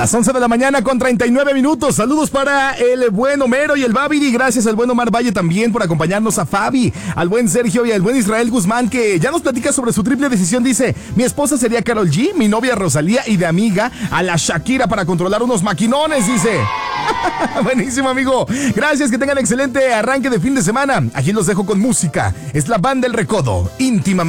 Las 11 de la mañana con 39 minutos. Saludos para el buen Homero y el Babidi. Gracias al buen Omar Valle también por acompañarnos, a Fabi, al buen Sergio y al buen Israel Guzmán, que ya nos platica sobre su triple decisión. Dice: mi esposa sería Karol G, mi novia Rosalía y de amiga a la Shakira para controlar unos maquinones, dice. Buenísimo, amigo. Gracias, que tengan excelente arranque de fin de semana. Aquí los dejo con música. Es la Banda El Recodo, íntimamente